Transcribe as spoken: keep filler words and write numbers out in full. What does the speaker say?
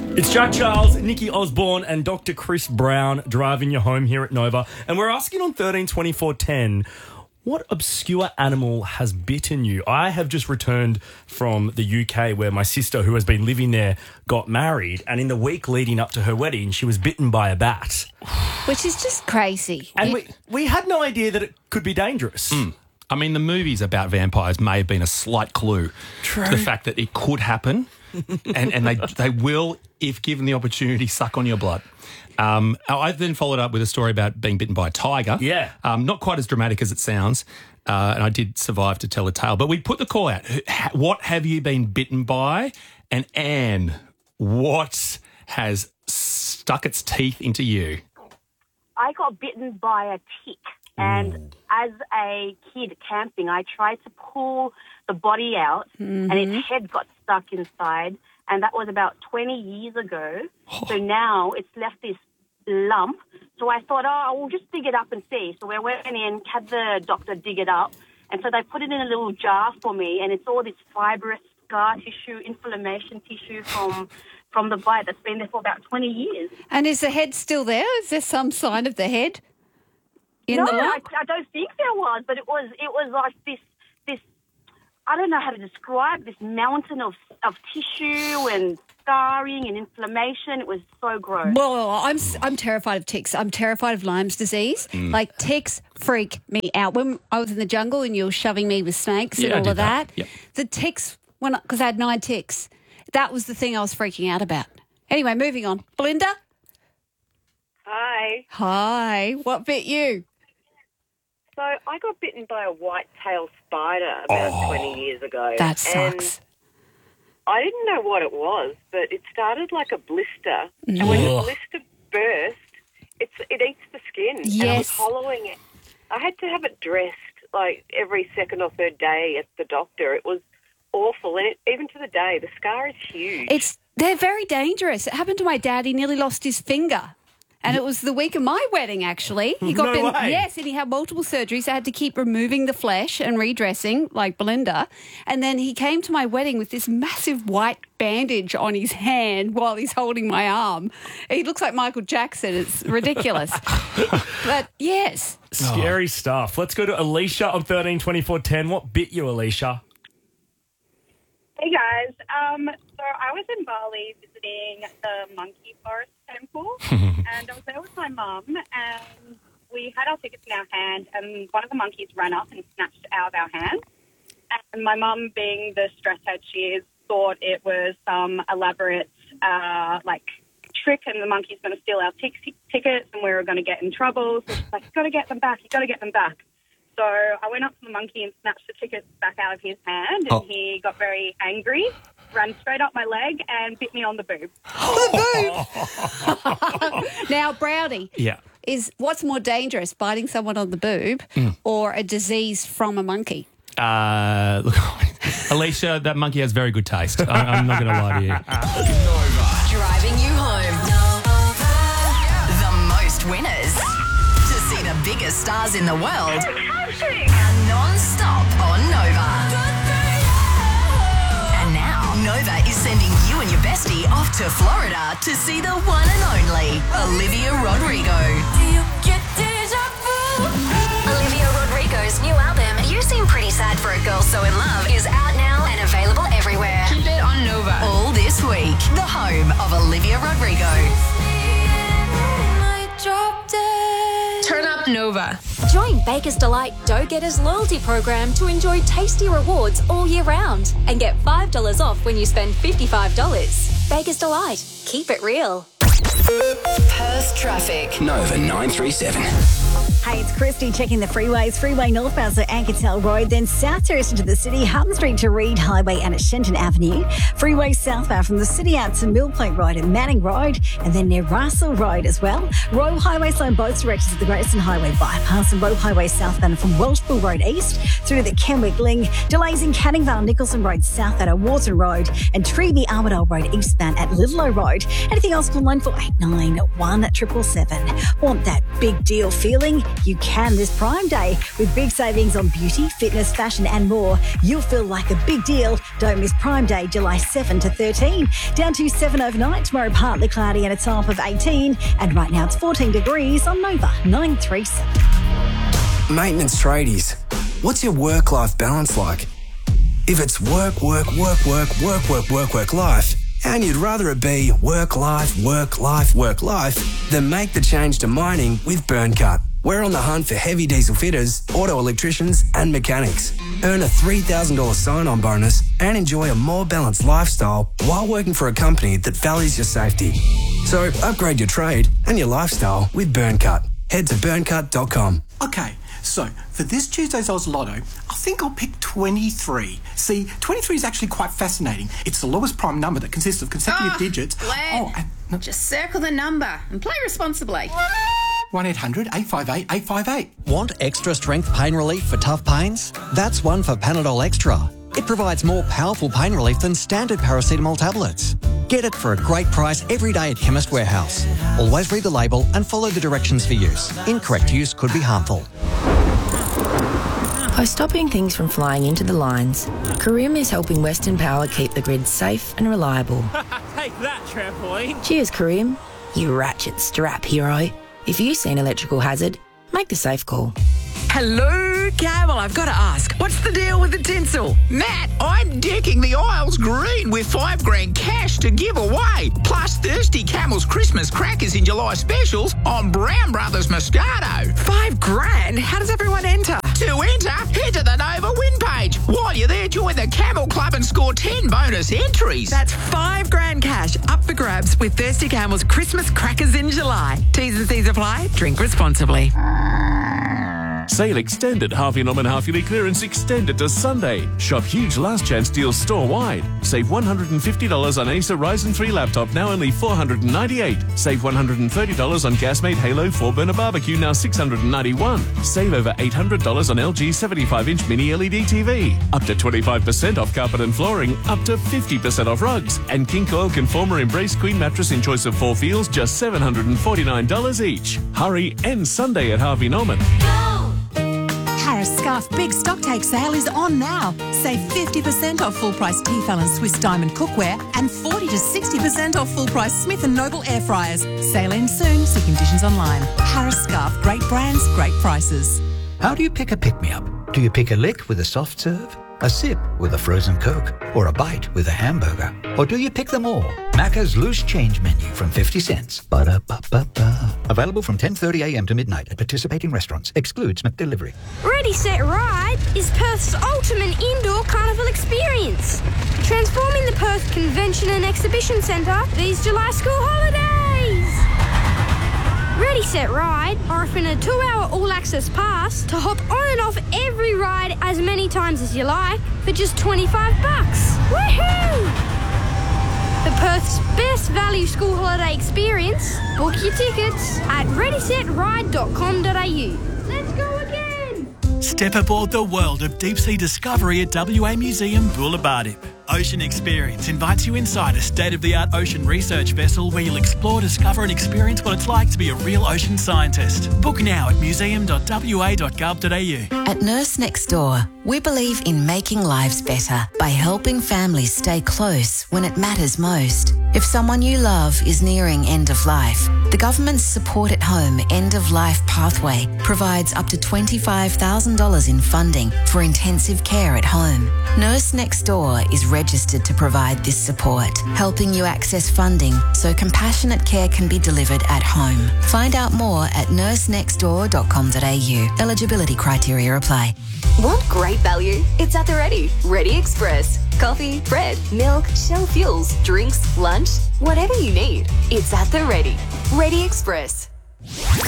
It's Jack Charles, Nikki Osborne and Doctor Chris Brown driving you home here at Nova. And we're asking on thirteen twenty-four ten, what obscure animal has bitten you? I have just returned from the U K where my sister, who has been living there, got married. And in the week leading up to her wedding, she was bitten by a bat. Which is just crazy. And It- we, we had no idea that it could be dangerous. Mm. I mean, the movies about vampires may have been a slight clue True. to the fact that it could happen, and, and they they will, if given the opportunity, suck on your blood. Um, I then followed up with a story about being bitten by a tiger. Yeah. Um, not quite as dramatic as it sounds, uh, and I did survive to tell the tale. But we put the call out. Wh- What have you been bitten by? And Anne, what has stuck its teeth into you? I got bitten by a tick. And as a kid camping, I tried to pull the body out and its head got stuck inside. And that was about twenty years ago. So now it's left this lump. So I thought, oh, we'll just dig it up and see. So we went in, had the doctor dig it up. And so they put it in a little jar for me. And it's all this fibrous scar tissue, inflammation tissue from from the bite that's been there for about twenty years. And is the head still there? Is there some sign of the head in no, the I, lump? I don't think there was, but it was it was like this this I don't know how to describe this mountain of of tissue and scarring and inflammation. It was so gross. Well, I'm I'm terrified of ticks. I'm terrified of Lyme's disease. Mm. Like, ticks freak me out. When I was in the jungle and you were shoving me with snakes Yeah, and I all did of that, that. Yep. the ticks, when because I had nine ticks, that was the thing I was freaking out about. Anyway, moving on. Belinda? Hi. Hi. What bit you? So I got bitten by a white-tailed spider about Oh. twenty years ago. That sucks. And I didn't know what it was, but it started like a blister. And when the Ugh. blister burst, it's, it eats the skin. And I was Yes. hollowing it. I had to have it dressed like every second or third day at the doctor. It was awful. And it, even to the day, the scar is huge. It's They're very dangerous. It happened to my dad. He nearly lost his finger. And it was the week of my wedding, actually. He got No bitten. way. Yes, and he had multiple surgeries. I had to keep removing the flesh and redressing, like Belinda. And then he came to my wedding with this massive white bandage on his hand while he's holding my arm. He looks like Michael Jackson. It's ridiculous. But yes. Scary stuff. Let's go to Alicia on thirteen twenty-four ten. What bit you, Alicia? Hey guys, um, so I was in Bali visiting the Monkey Forest Temple, and I was there with my mum, and we had our tickets in our hand, and one of the monkeys ran up and snatched it out of our hands. And my mum, being the stress head she is, thought it was some elaborate, uh, like, trick, and the monkey's going to steal our tic- tickets, and we were going to get in trouble. So she's like, "You've got to get them back. You've got to get them back." So I went up to the monkey and snatched the tickets back out of his hand, and Oh. he got very angry, ran straight up my leg and bit me on the boob. Now, Brownie, Yeah. is what's more dangerous, biting someone on the boob or a disease from a monkey? Uh, look, Alicia, that monkey has very good taste. I, I'm not going to lie to you. Driving you home. The most winners. To see the biggest stars in the world. Are non-stop on Nova. And now, Nova is sending you and your bestie off to Florida to see the one and only Olivia Rodrigo. Olivia Rodrigo's new album, You Seem Pretty Sad for a Girl So In Love, is out now and available everywhere. Keep it on Nova. All this week, the home of Olivia Rodrigo. Turn up Nova. Join Baker's Delight Dough Getters loyalty program to enjoy tasty rewards all year round and get five dollars off when you spend fifty-five dollars. Baker's Delight. Keep it real. Perth traffic. Nova nine three seven. Hey, it's Christy checking the freeways. Freeway northbound to Anketel Road, then south terrace into the city, Hutton Street to Reed Highway and at Shenton Avenue. Freeway southbound from the city out to Mill Point Road and Manning Road, and then near Russell Road as well. Royal Highway slow in both directions at the Grayson Highway bypass and Royal Highway southbound from Welshpool Road east through the Kenwick Ling. Delays in Canning Vale Nicholson Road southbound at Wharton Road and Treeby Armadale Road eastbound at Lidlow Road. Anything else, call nine four eight nine, one seven seven. Want that big deal feeling? You can this Prime Day. With big savings on beauty, fitness, fashion and more, you'll feel like a big deal. Don't miss Prime Day, July seventh to thirteen. Down to seven overnight, tomorrow partly cloudy and a top of eighteen. And right now it's fourteen degrees on Nova nine three seven. Maintenance tradies, what's your work-life balance like? If it's work, work, work, work, work, work, work, work, life, and you'd rather it be work, life, work, life, work, life, then make the change to mining with Burncut. We're on the hunt for heavy diesel fitters, auto electricians and mechanics. Earn a three thousand dollars sign-on bonus and enjoy a more balanced lifestyle while working for a company that values your safety. So upgrade your trade and your lifestyle with Burncut. Head to burncut dot com. Okay, so for this Tuesday's Oz Lotto, I think I'll pick twenty-three. See, twenty-three is actually quite fascinating. It's the lowest prime number that consists of consecutive oh, digits. Glenn, oh, and, no. just circle the number and play responsibly. one eight hundred eight five eight eight five eight. Want extra strength pain relief for tough pains? That's one for Panadol Extra. It provides more powerful pain relief than standard paracetamol tablets. Get it for a great price every day at Chemist Warehouse. Always read the label and follow the directions for use. Incorrect use could be harmful. By stopping things from flying into the lines, Carim is helping Western Power keep the grid safe and reliable. Take that, trampoline. Cheers, Carim. You ratchet strap hero. If you see an electrical hazard, make the safe call. Hello, Camel. I've got to ask, what's the deal with the tinsel? Matt, I'm decking the aisles green with five grand cash to give away. Plus Thirsty Camel's Christmas crackers in July specials on Brown Brothers Moscato. Five grand? How does everyone enter? To enter, head to the Nova win page. While you're there, join the Camel Club and score ten bonus entries. That's five grand cash up for grabs with Thirsty Camel's Christmas crackers in July. T's and C's apply. Drink responsibly. Sale extended. Harvey Norman half yearly clearance extended to Sunday. Shop huge last chance deals store-wide. Save one hundred fifty dollars on Acer Ryzen three laptop, now only four hundred ninety-eight dollars. Save one hundred thirty dollars on Gasmate Halo four burner barbecue, now six hundred ninety-one dollars. Save over eight hundred dollars on L G seventy-five inch mini L E D T V. Up to twenty-five percent off carpet and flooring. Up to fifty percent off rugs. And King Coil Conformer Embrace Queen mattress in choice of four feels, just seven hundred forty-nine dollars each. Hurry, end Sunday at Harvey Norman. Harris Scarf Big Stock Take Sale is on now. Save fifty percent off full price Tefal and Swiss Diamond cookware and forty to sixty percent off full price Smith and Noble air fryers. Sale ends soon, see conditions online. Harris Scarf, great brands, great prices. How do you pick a pick-me-up? Do you pick a lick with a soft serve, a sip with a frozen Coke, or a bite with a hamburger? Or do you pick them all? Macca's Loose Change Menu from fifty cents. Ba-da-ba-ba-ba. Available from ten thirty a m to midnight at participating restaurants. Excludes McDelivery. Ready, Set, Ride is Perth's ultimate indoor carnival experience. Transforming the Perth Convention and Exhibition Centre these July school holidays. Ready, Set, Ride are offering a two-hour all-access pass to hop on and off every ride as many times as you like for just twenty-five bucks. Woohoo! For Perth's best value school holiday experience, book your tickets at ready set ride dot com dot a u. Let's go again! Step aboard the world of deep-sea discovery at W A Museum Boulevardipe. Ocean Experience invites you inside a state-of-the-art ocean research vessel where you'll explore, discover and experience what it's like to be a real ocean scientist. Book now at museum dot w a dot gov dot a u. At Nurse Next Door, we believe in making lives better by helping families stay close when it matters most. If someone you love is nearing end of life, the government's Support at Home End of Life Pathway provides up to twenty-five thousand dollars in funding for intensive care at home. Nurse Next Door is registered to provide this support, helping you access funding so compassionate care can be delivered at home. Find out more at nurse next door dot com dot a u. Eligibility criteria apply. Want great value? It's at the Ready. Ready Express. Coffee, bread, milk, Shell fuels, drinks, lunch, whatever you need. It's at the Ready. Ready Express.